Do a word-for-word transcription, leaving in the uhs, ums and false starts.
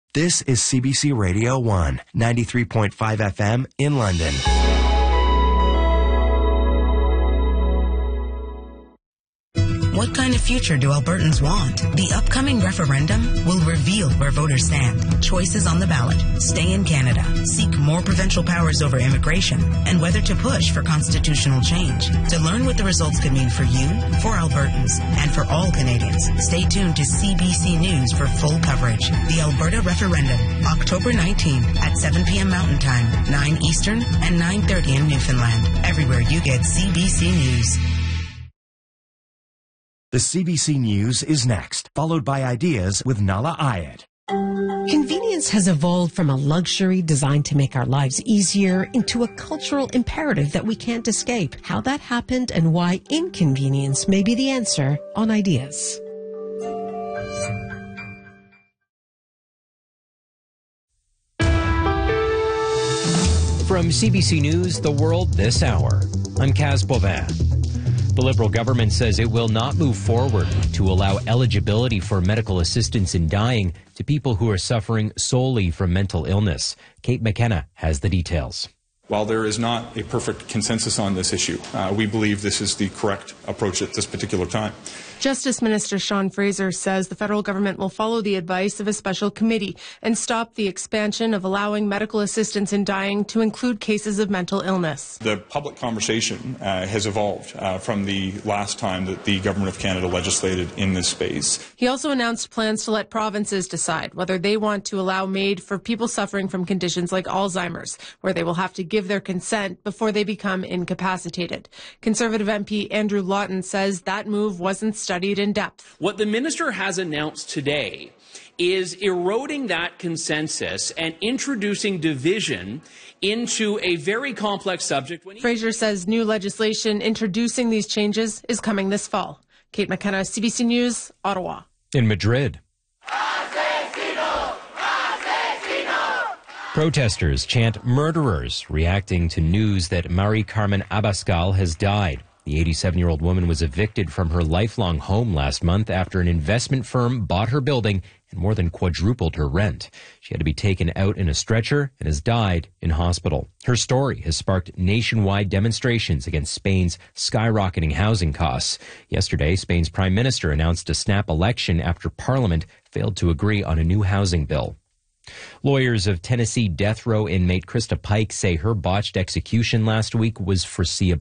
This is C B C Radio one, ninety-three point five F M in London. What kind of future do Albertans want? The upcoming referendum will reveal where voters stand. Choices on the ballot: stay in Canada, seek more provincial powers over immigration, and whether to push for constitutional change. To learn what the results could mean for you, for Albertans, and for all Canadians, stay tuned to C B C News for full coverage. The Alberta referendum, October nineteenth at seven p.m. Mountain Time, nine Eastern, and nine thirty in Newfoundland. Everywhere you get C B C News. The C B C News is next, followed by Ideas with Nala Ayed. Convenience has evolved from a luxury designed to make our lives easier into a cultural imperative that we can't escape. How that happened and why inconvenience may be the answer on Ideas. From C B C News, The World This Hour, I'm Kaz Bovin. The Liberal government says it will not move forward to allow eligibility for medical assistance in dying to people who are suffering solely from mental illness. Kate McKenna has the details. While there is not a perfect consensus on this issue, uh, we believe this is the correct approach at this particular time. Justice Minister Sean Fraser says the federal government will follow the advice of a special committee and stop the expansion of allowing medical assistance in dying to include cases of mental illness. The public conversation uh, has evolved uh, from the last time that the Government of Canada legislated in this space. He also announced plans to let provinces decide whether they want to allow MAID for people suffering from conditions like Alzheimer's, where they will have to give their consent before they become incapacitated. Conservative M P Andrew Lawton says that move wasn't studied in depth. What the minister has announced today is eroding that consensus and introducing division into a very complex subject. When he- Fraser says new legislation introducing these changes is coming this fall. Kate McKenna, C B C News, Ottawa. In Madrid, protesters chant "murderers," reacting to news that Mari Carmen Abascal has died. The eighty-seven-year-old woman was evicted from her lifelong home last month after an investment firm bought her building and more than quadrupled her rent. She had to be taken out in a stretcher and has died in hospital. Her story has sparked nationwide demonstrations against Spain's skyrocketing housing costs. Yesterday, Spain's prime minister announced a snap election after Parliament failed to agree on a new housing bill. Lawyers of Tennessee death row inmate Krista Pike say her botched execution last week was foreseeable.